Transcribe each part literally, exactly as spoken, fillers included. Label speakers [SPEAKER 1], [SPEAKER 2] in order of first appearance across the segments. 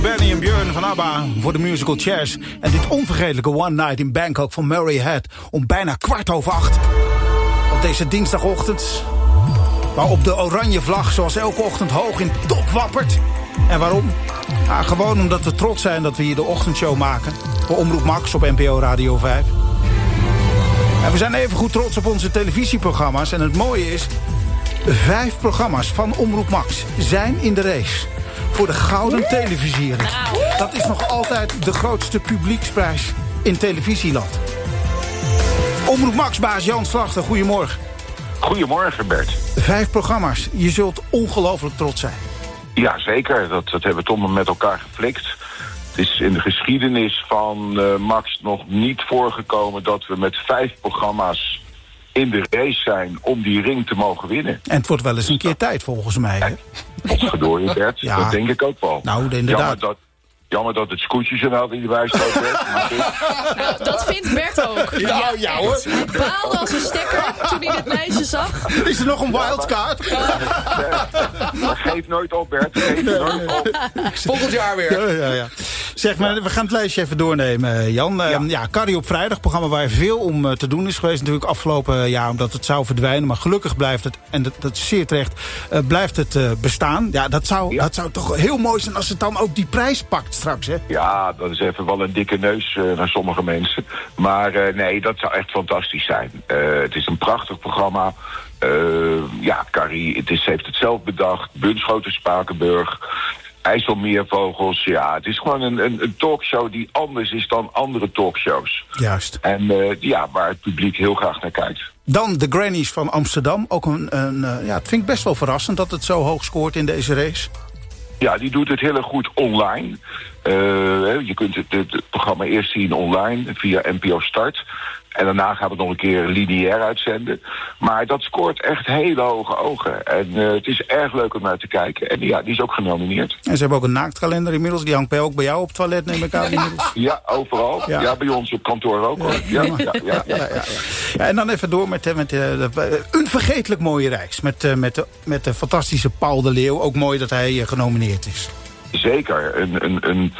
[SPEAKER 1] Benny en Björn van ABBA voor de musical Chairs. En dit onvergetelijke One Night in Bangkok van Murray Head om bijna kwart over acht. Op deze dinsdagochtend, waarop de oranje vlag zoals elke ochtend hoog in top wappert. En waarom? Ja, gewoon omdat we trots zijn dat we hier de ochtendshow maken. Voor Omroep Max op N P O Radio vijf. En we zijn even goed trots op onze televisieprogramma's. En het mooie is, vijf programma's van Omroep Max zijn in de race voor de Gouden Televisiering. Dat is nog altijd de grootste publieksprijs in televisieland. Omroep Max-baas Jan Slachter, goedemorgen.
[SPEAKER 2] Goedemorgen, Bert.
[SPEAKER 1] Vijf programma's. Je zult ongelooflijk trots zijn.
[SPEAKER 2] Ja, zeker. Dat, dat hebben we toch met elkaar geflikt. Het is in de geschiedenis van uh, Max nog niet voorgekomen dat we met vijf programma's in de race zijn om die ring te mogen winnen.
[SPEAKER 1] En het wordt wel eens een keer tijd, volgens mij. Hè?
[SPEAKER 2] Potverdorie, Bert.
[SPEAKER 1] Ja.
[SPEAKER 2] Dat denk ik ook wel.
[SPEAKER 1] Nou, inderdaad.
[SPEAKER 2] Jammer dat, jammer dat het scootjesjournaal in de wijsheid werd.
[SPEAKER 3] Nou, dat vindt Bert ook.
[SPEAKER 1] Ja, ja, ja hoor.
[SPEAKER 3] Hij baalde als een stekker toen hij het meisje zag.
[SPEAKER 1] Is er nog een wildcard?
[SPEAKER 2] Ja, maar, maar geef nooit op, Bert. Geef nooit op.
[SPEAKER 4] Volgend jaar weer.
[SPEAKER 1] Ja, ja, ja. Zeg maar, we gaan het lijstje even doornemen, Jan. Ja, uh, ja Carrie op vrijdag, programma waar veel om uh, te doen is geweest. Natuurlijk afgelopen jaar omdat het zou verdwijnen. Maar gelukkig blijft het, en dat, dat is zeer terecht, uh, blijft het uh, bestaan. Ja, dat zou, ja. dat zou toch heel mooi zijn als het dan ook die prijs pakt straks, hè?
[SPEAKER 2] Ja, dat is even wel een dikke neus uh, naar sommige mensen. Maar uh, nee, dat zou echt fantastisch zijn. Uh, het is een prachtig programma. Uh, ja, Carrie, het is, heeft het zelf bedacht. Bunschoten Spakenburg. IJsselmeervogels, ja, het is gewoon een, een, een talkshow die anders is dan andere talkshows.
[SPEAKER 1] Juist.
[SPEAKER 2] En uh, ja, waar het publiek heel graag naar kijkt.
[SPEAKER 1] Dan de Grannies van Amsterdam. Ook een, een uh, ja, het vind ik best wel verrassend dat het zo hoog scoort in deze race.
[SPEAKER 2] Ja, die doet het heel erg goed online. Uh, je kunt het, het, het programma eerst zien online via N P O Start. En daarna gaan we het nog een keer lineair uitzenden. Maar dat scoort echt hele hoge ogen. En uh, het is erg leuk om naar te kijken. En ja, die is ook genomineerd.
[SPEAKER 1] En ze hebben ook een naaktkalender inmiddels. Die hangt bij ook bij jou op het toilet, neem ik aan inmiddels.
[SPEAKER 2] Ja, overal. Ja, ja bij ons op kantoor ook. Hoor. Ja, ja, ja, ja.
[SPEAKER 1] Ja, ja, ja. Ja, en dan even door met, met uh, een vergetelijk mooie reis. Met, uh, met, de, met de fantastische Paul de Leeuw. Ook mooi dat hij uh, genomineerd is.
[SPEAKER 2] Zeker. Een, een, een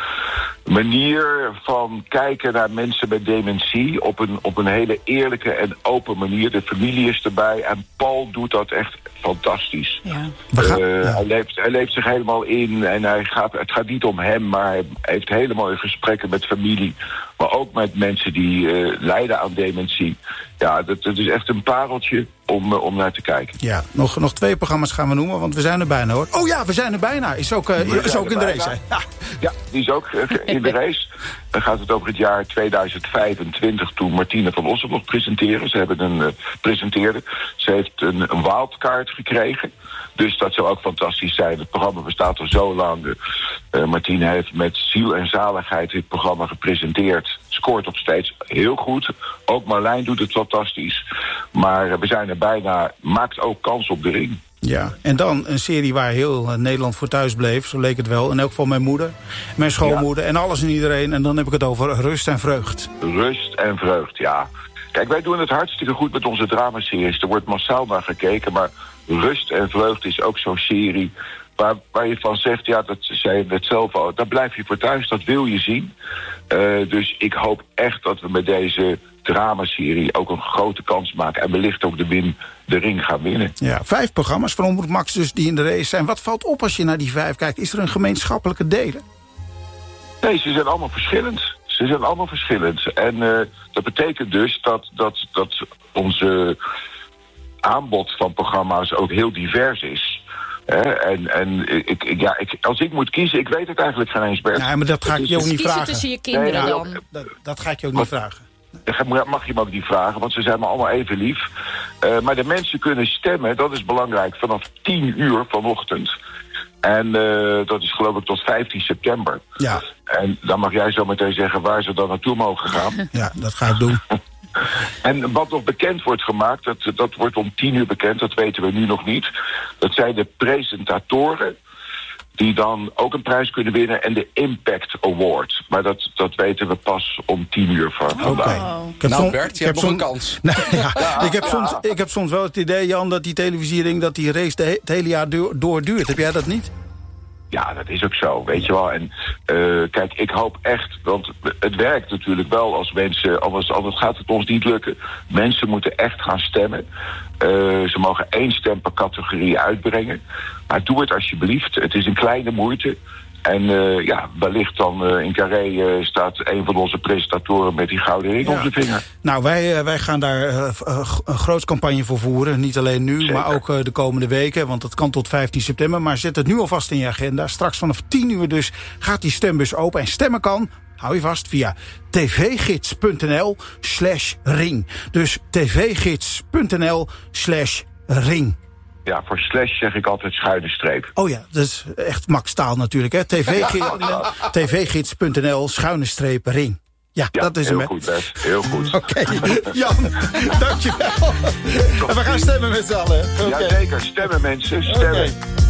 [SPEAKER 2] manier van kijken naar mensen met dementie op een, op een hele eerlijke en open manier. De familie is erbij en Paul doet dat echt fantastisch. Ja.
[SPEAKER 1] Gaan,
[SPEAKER 2] uh,
[SPEAKER 1] ja.
[SPEAKER 2] hij, leeft, hij leeft zich helemaal in en hij gaat, het gaat niet om hem, maar hij heeft hele mooie gesprekken met familie. Maar ook met mensen die uh, lijden aan dementie. Ja, dat, dat is echt een pareltje om, uh, om naar te kijken.
[SPEAKER 1] Ja, nog, nog twee programma's gaan we noemen, want we zijn er bijna hoor. Oh ja, we zijn er bijna. Is ook, uh, is ook in de race, hè? Ja.
[SPEAKER 2] Ja, die is ook uh, in de race. Dan gaat het over het jaar tweeduizend vijfentwintig, toen Martine van Ossen nog presenteren. Ze hebben een uh, presenteerde. Ze heeft een, een wildcard gekregen. Dus dat zou ook fantastisch zijn. Het programma bestaat al zo lang. Uh, Martine heeft met ziel en zaligheid dit programma gepresenteerd. Scoort nog steeds heel goed. Ook Marlijn doet het fantastisch. Maar uh, we zijn er bijna. Maakt ook kans op de ring.
[SPEAKER 1] Ja, en dan een serie waar heel uh, Nederland voor thuis bleef. Zo leek het wel. In elk geval mijn moeder, mijn schoonmoeder ja. en alles en iedereen. En dan heb ik het over Rust en Vreugd.
[SPEAKER 2] Rust en Vreugd, ja. Kijk, wij doen het hartstikke goed met onze dramaseries. Er wordt massaal naar gekeken, maar Rust en Vreugd is ook zo'n serie waar, waar je van zegt, ja, dat zei je net zelf al, daar blijf je voor thuis, dat wil je zien. Uh, dus ik hoop echt dat we met deze dramaserie ook een grote kans maken en wellicht ook de win, de ring gaan winnen.
[SPEAKER 1] Ja, vijf programma's van Omroep Max dus die in de race zijn. Wat valt op als je naar die vijf kijkt? Is er een gemeenschappelijke delen?
[SPEAKER 2] Nee, ze zijn allemaal verschillend. Ze zijn allemaal verschillend. En uh, dat betekent dus dat, dat, dat onze aanbod van programma's ook heel divers is. Uh, en en ik, ik, ja, ik, als ik moet kiezen, ik weet het eigenlijk geen eens, Bert.
[SPEAKER 1] Ja, maar dat ga ik je ook niet vragen.
[SPEAKER 3] Tussen je kinderen
[SPEAKER 2] nee,
[SPEAKER 3] dan.
[SPEAKER 1] Dat, dat ga ik je ook niet vragen.
[SPEAKER 2] Dat mag je me ook niet vragen, want ze zijn me allemaal even lief. Uh, maar de mensen kunnen stemmen, dat is belangrijk, vanaf tien uur vanochtend. En uh, dat is geloof ik tot vijftien september.
[SPEAKER 1] Ja.
[SPEAKER 2] En dan mag jij zo meteen zeggen waar ze dan naartoe mogen gaan.
[SPEAKER 1] Ja, dat ga ik doen.
[SPEAKER 2] En wat nog bekend wordt gemaakt, dat, dat wordt om tien uur bekend, dat weten we nu nog niet. Dat zijn de presentatoren die dan ook een prijs kunnen winnen en de Impact Award. Maar dat, dat weten we pas om tien uur van vandaag.
[SPEAKER 4] Oh. Nou Bert, je hebt nog een kans.
[SPEAKER 1] Nee, ja. Ja, ik, heb ja. soms, ik heb soms wel het idee, Jan, dat die televisiering, dat die race de he het hele jaar door, doorduurt. Heb jij dat niet?
[SPEAKER 2] Ja, dat is ook zo, weet je wel. En uh, kijk, ik hoop echt, want het werkt natuurlijk wel als mensen, anders, anders gaat het ons niet lukken. Mensen moeten echt gaan stemmen. Uh, ze mogen één stem per categorie uitbrengen. Maar doe het alsjeblieft. Het is een kleine moeite. En uh, ja, wellicht dan uh, in Carré uh, staat een van onze presentatoren met die gouden ring ja. op de vinger.
[SPEAKER 1] Nou, wij, uh, wij gaan daar uh, een groot campagne voor voeren. Niet alleen nu, Zeker. maar ook uh, de komende weken. Want dat kan tot vijftien september. Maar zet het nu alvast in je agenda. Straks vanaf tien uur dus gaat die stembus open. En stemmen kan, hou je vast, via tvgids.nl slash ring. Dus tvgids.nl slash ring.
[SPEAKER 2] Ja, voor slash zeg ik altijd schuine streep.
[SPEAKER 1] Oh ja, dat is echt Max Taal natuurlijk, hè. tvgids.nl schuine streep ring. Ja, ja, dat is
[SPEAKER 2] heel
[SPEAKER 1] hem,
[SPEAKER 2] goed, Bert. Heel goed.
[SPEAKER 1] Oké, okay. Jan, dankjewel. En we gaan stemmen met z'n allen. Okay.
[SPEAKER 2] Ja, zeker. Stemmen, mensen. Stemmen. Okay.